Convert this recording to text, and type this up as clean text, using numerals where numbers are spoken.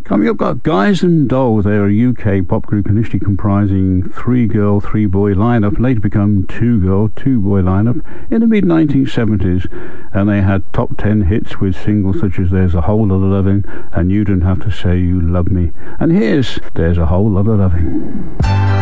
Coming up, got Guys and Dolls. They're a UK pop group initially comprising 3-girl, 3-boy lineup, later become 2-girl, 2-boy lineup in the mid-1970s, and they had top 10 hits with singles such as There's a Whole Lot of Loving and You Don't Have to Say You Love Me. And here's There's a Whole Lot of Loving.